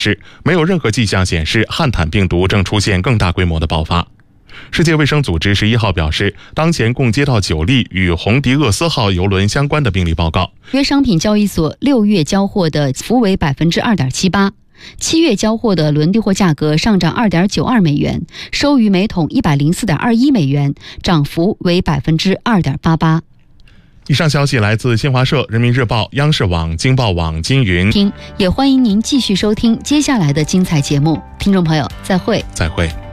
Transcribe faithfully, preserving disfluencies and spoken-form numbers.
是没有任何迹象显示汉坦病毒正出现更大规模的爆发。世界卫生组织十一号表示，当前共接到九例与红迪厄斯号邮轮相关的病例报告。 约商品交易所六月交货的幅为百分之二点七八，七月交货的伦敦货价格上涨二点九二美元，收于每桶一百零四点二一美元，涨幅为百分之二点八八。 以上消息来自新华社、人民日报、央视网、京报网、金云。 听，也欢迎您继续收听接下来的精彩节目。听众朋友，再会。 再会。